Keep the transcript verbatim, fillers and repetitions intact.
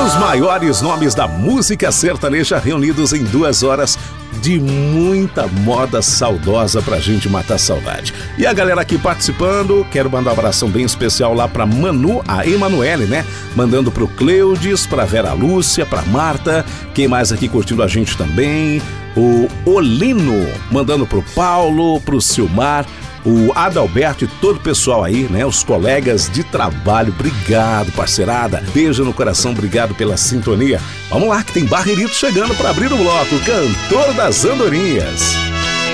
Os maiores nomes da música sertaneja reunidos em duas horas de muita moda saudosa pra gente matar a saudade. E a galera aqui participando, quero mandar um abração bem especial lá pra Manu, a Emanuele, né? Mandando pro Cleudes, pra Vera Lúcia, pra Marta. Quem mais aqui curtindo a gente também? O Olino, mandando pro Paulo, pro Silmar, o Adalberto e todo o pessoal aí, né? Os colegas de trabalho, obrigado, parceirada. Beijo no coração, obrigado pela sintonia. Vamos lá que tem Barreirito chegando para abrir o bloco, Cantor das Andorinhas.